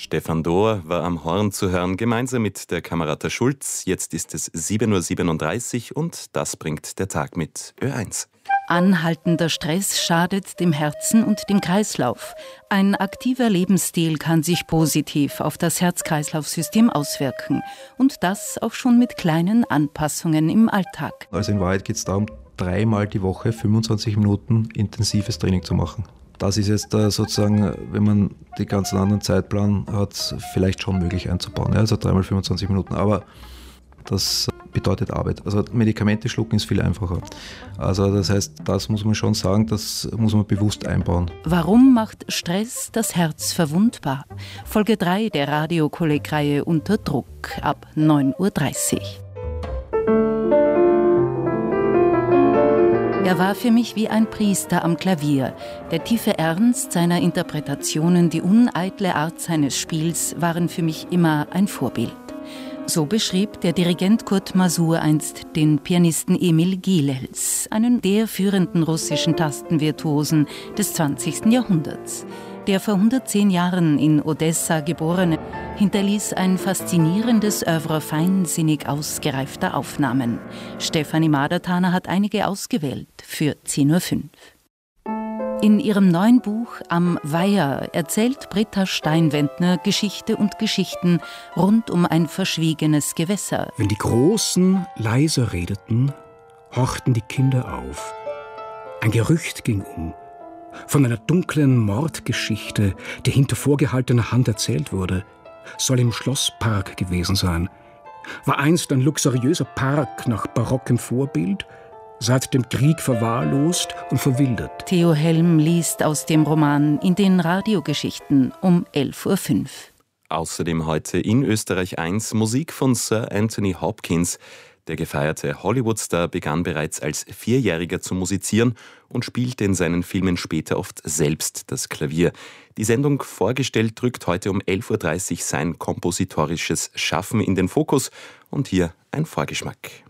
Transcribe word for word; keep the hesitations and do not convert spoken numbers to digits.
Stefan Dohr war am Horn zu hören, gemeinsam mit der Kamerata Schulz. Jetzt ist es sieben Uhr siebenunddreißig und das bringt der Tag mit Ö eins. Anhaltender Stress schadet dem Herzen und dem Kreislauf. Ein aktiver Lebensstil kann sich positiv auf das Herz-Kreislauf-System auswirken. Und das auch schon mit kleinen Anpassungen im Alltag. Also in Wahrheit geht es darum, dreimal die Woche fünfundzwanzig Minuten intensives Training zu machen. Das ist jetzt äh, sozusagen, wenn man den ganzen anderen Zeitplan hat, vielleicht schon möglich einzubauen. Ja, also dreimal fünfundzwanzig Minuten. Aber das bedeutet Arbeit. Also Medikamente schlucken ist viel einfacher. Also das heißt, das muss man schon sagen, das muss man bewusst einbauen. Warum macht Stress das Herz verwundbar? Folge drei der Radio-Kolleg-Reihe Unter Druck ab neun Uhr dreißig. Er war für mich wie ein Priester am Klavier. Der tiefe Ernst seiner Interpretationen, die uneitle Art seines Spiels waren für mich immer ein Vorbild. So beschrieb der Dirigent Kurt Masur einst den Pianisten Emil Gilels, einen der führenden russischen Tastenvirtuosen des zwanzigsten Jahrhunderts. Der vor hundertzehn Jahren in Odessa geborene hinterließ ein faszinierendes Œuvre feinsinnig ausgereifter Aufnahmen. Stefanie Madertaner hat einige ausgewählt für zehn Uhr fünf. In ihrem neuen Buch Am Weiher erzählt Britta Steinwendner Geschichte und Geschichten rund um ein verschwiegenes Gewässer. Wenn die Großen leiser redeten, horchten die Kinder auf. Ein Gerücht ging um. Von einer dunklen Mordgeschichte, die hinter vorgehaltener Hand erzählt wurde, soll im Schlosspark gewesen sein. War einst ein luxuriöser Park nach barockem Vorbild, seit dem Krieg verwahrlost und verwildert. Theo Helm liest aus dem Roman in den Radiogeschichten um elf Uhr fünf. Außerdem heute in Österreich eins Musik von Sir Anthony Hopkins. Der gefeierte Hollywood-Star begann bereits als Vierjähriger zu musizieren und spielte in seinen Filmen später oft selbst das Klavier. Die Sendung Vorgestellt drückt heute um elf Uhr dreißig sein kompositorisches Schaffen in den Fokus und hier ein Vorgeschmack.